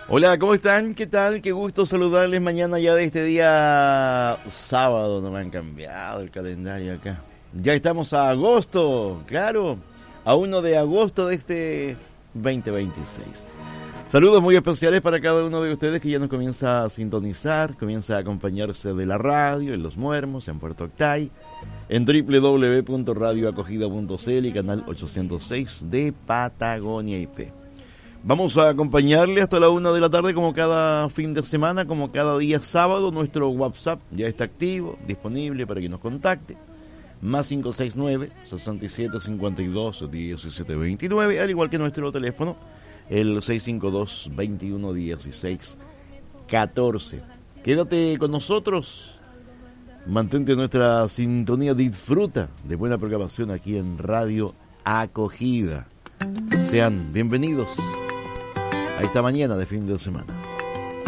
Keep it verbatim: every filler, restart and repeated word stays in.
Hola, ¿cómo están? ¿Qué tal? Qué gusto saludarles mañana ya de este día sábado. No me han cambiado el calendario acá. Ya estamos a agosto, claro, a uno de agosto de este veinte veintiséis. Saludos muy especiales para cada uno de ustedes que ya nos comienza a sintonizar, comienza a acompañarse de la radio en Los Muermos, en Puerto Octay, en doble u doble u doble u punto radio acogida punto c l y canal ochocientos seis de Patagonia I P. Vamos a acompañarle hasta la una de la tarde como cada fin de semana, como cada día sábado. Nuestro WhatsApp ya está activo, disponible para que nos contacte. Más cinco seis nueve, seis siete cinco dos, uno siete dos nueve, al igual que nuestro teléfono, el seis cinco dos, veintiuno, dieciséis, catorce. Quédate con nosotros, mantente nuestra sintonía, disfruta de buena programación aquí en Radio Acogida. Sean bienvenidos a esta mañana de fin de semana.